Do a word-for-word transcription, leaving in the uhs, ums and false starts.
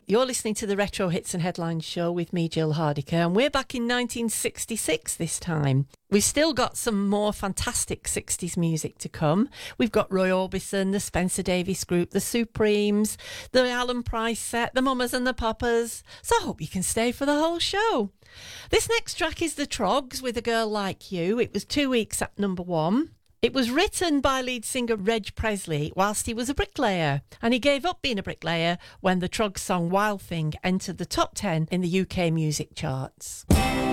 You're listening to the Retro Hits and Headlines show with me, Jill Hardiker, and we're back in nineteen sixty-six this time. We've still got some more fantastic sixties music to come. We've got Roy Orbison, the Spencer Davis Group, the Supremes, the Alan Price Set, the Mamas and the Papas. So I hope you can stay for the whole show. This next track is The Troggs with A Girl Like You. It was two weeks at number one. It was written by lead singer Reg Presley whilst he was a bricklayer, and he gave up being a bricklayer when the Troggs song Wild Thing entered the top ten in the U K music charts.